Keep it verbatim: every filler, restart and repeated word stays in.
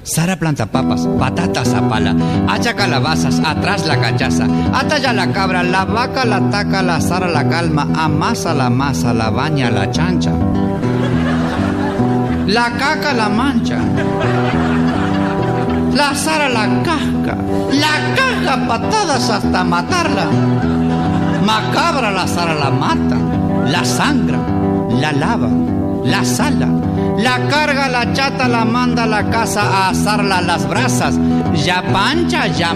Sara planta papas, patatas a pala, hacha calabazas, atrás la cachaza, ata ya la cabra, la vaca la taca, la Sara la calma, amasa la masa, la baña la chancha, la caca la mancha, la Sara la casca, la caja patadas hasta matarla, macabra la Sara la mata, la sangra, la lava, la sala, la carga, la chata, la manda a la casa a asarla a las brasas, ya pancha, ya